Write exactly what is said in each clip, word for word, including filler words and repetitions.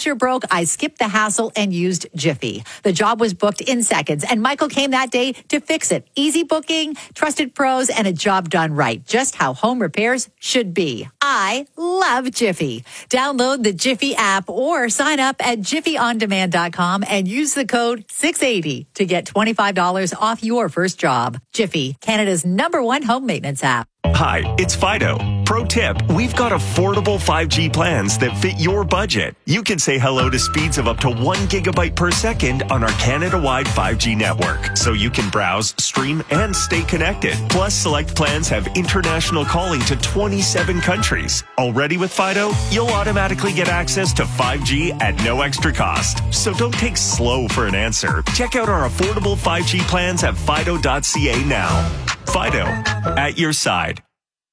washer broke, I skipped the hassle and used Jiffy. The job was booked in seconds, and Michael came that day to fix it. Easy booking, trusted pros, and a job done right. Just how home repairs should be. I love Jiffy. Download the Jiffy app or sign up at jiffy on demand dot com and use the code six eighty to get twenty-five dollars off your first job. Jiffy, Canada's number one home maintenance app. Hi, it's Fido. Pro tip, we've got affordable five G plans that fit your budget. You can say hello to speeds of up to one gigabyte per second on our Canada-wide five G network, so you can browse, stream, and stay connected. Plus, select plans have international calling to twenty-seven countries. Already with Fido, you'll automatically get access to five G at no extra cost. So don't take slow for an answer. Check out our affordable five G plans at fido dot c a now. Fido, at your side.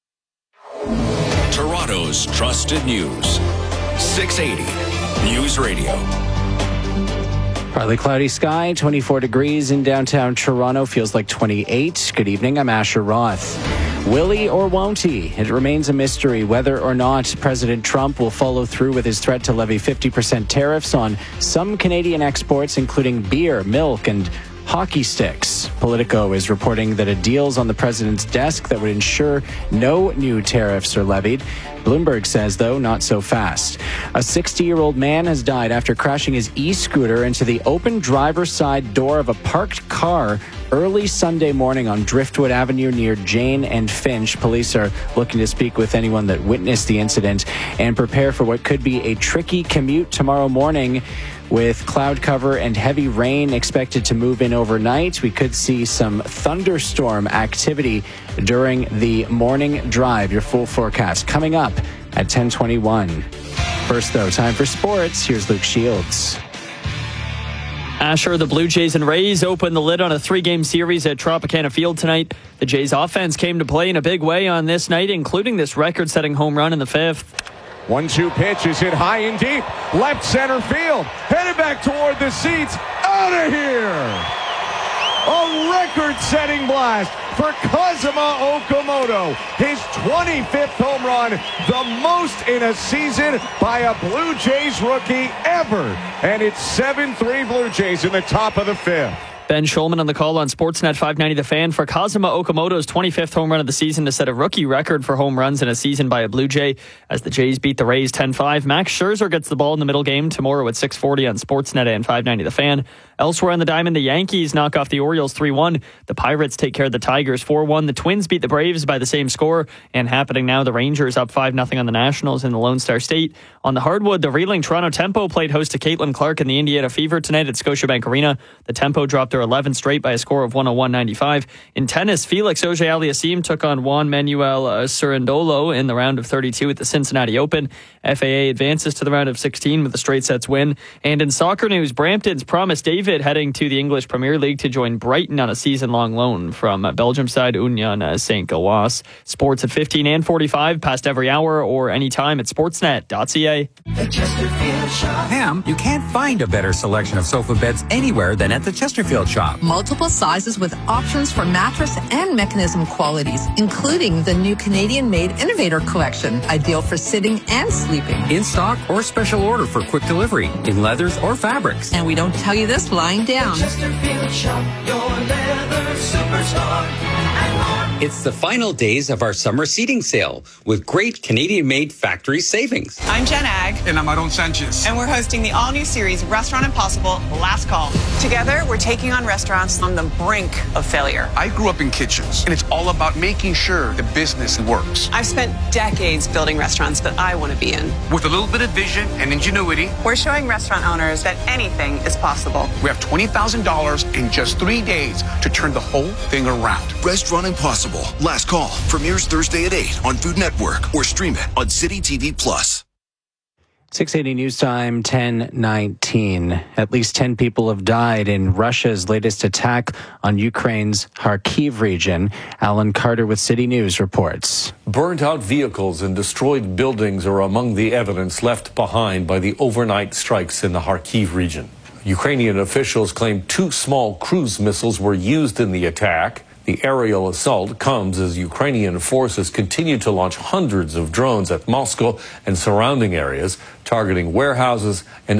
Toronto's trusted news. six eighty News Radio. Partly cloudy sky, twenty-four degrees in downtown Toronto. Feels like twenty-eight. Good evening, I'm Asher Roth. Will he or won't he? It remains a mystery whether or not President Trump will follow through with his threat to levy fifty percent tariffs on some Canadian exports, including beer, milk, and hockey sticks. Politico is reporting that a deal's on the president's desk that would ensure no new tariffs are levied. Bloomberg says, though, not so fast. A sixty-year-old man has died after crashing his e-scooter into the open driver's side door of a parked car early Sunday morning on Driftwood Avenue near Jane and Finch. Police are looking to speak with anyone that witnessed the incident and prepare for what could be a tricky commute tomorrow morning. With cloud cover and heavy rain expected to move in overnight, we could see some thunderstorm activity during the morning drive. Your full forecast coming up at ten twenty-one. First, though, time for sports. Here's Luke Shields. Asher, the Blue Jays and Rays opened the lid on a three-game series at Tropicana Field tonight. The Jays' offense came to play in a big way on this night, including this record-setting home run in the fifth. one two pitch is hit high and deep. Left center field. Headed back toward the seats. Out of here! A record-setting blast for Kazuma Okamoto. His twenty-fifth home run, the most in a season by a Blue Jays rookie ever. And it's seven three Blue Jays in the top of the fifth. Ben Schulman on the call on Sportsnet five ninety The Fan for Kazuma Okamoto's twenty-fifth home run of the season to set a rookie record for home runs in a season by a Blue Jay as the Jays beat the Rays ten five. Max Scherzer gets the ball in the middle game tomorrow at six forty on Sportsnet and five ninety The Fan. Elsewhere on the diamond, the Yankees knock off the Orioles three one. The Pirates take care of the Tigers four one. The Twins beat the Braves by the same score. And happening now, the Rangers up five nothing on the Nationals in the Lone Star State. On the hardwood, the reeling Toronto Tempo played host to Caitlin Clark and the Indiana Fever tonight at Scotiabank Arena. The Tempo dropped their eleventh straight by a score of one oh one ninety-five. In tennis, Felix Auger-Aliassime took on Juan Manuel uh, Cerundolo in the round of thirty-two at the Cincinnati Open. F A A advances to the round of sixteen with a straight sets win. And in soccer news, Brampton's Promise David heading to the English Premier League to join Brighton on a season-long loan from Belgium side Union Saint Gilloise. Sports at fifteen and forty-five, past every hour or anytime at sportsnet dot c a. The Chesterfield Shop. Pam, you can't find a better selection of sofa beds anywhere than at the Chesterfield Shop. Multiple sizes with options for mattress and mechanism qualities, including the new Canadian-made Innovator Collection, ideal for sitting and sleeping. In stock or special order for quick delivery, in leathers or fabrics. And we don't tell you this lying down. Chesterfield Shop, your leather superstar. It's the final days of our summer seating sale with great Canadian-made factory savings. I'm Jen Ag. And I'm Aaron Sanchez. And we're hosting the all-new series Restaurant Impossible Last Call. Together, we're taking on restaurants on the brink of failure. I grew up in kitchens, and it's all about making sure the business works. I've spent decades building restaurants that I want to be in. With a little bit of vision and ingenuity, we're showing restaurant owners that anything is possible. We have twenty thousand dollars in just three days to turn the whole thing around. Restaurant Impossible Last Call premieres Thursday at eight on Food Network or stream it on City T V Plus. six eighty News Time, ten nineteen. At least ten people have died in Russia's latest attack on Ukraine's Kharkiv region. Alan Carter with City News reports. Burnt-out vehicles and destroyed buildings are among the evidence left behind by the overnight strikes in the Kharkiv region. Ukrainian officials claim two small cruise missiles were used in the attack. The aerial assault comes as Ukrainian forces continue to launch hundreds of drones at Moscow and surrounding areas, targeting warehouses and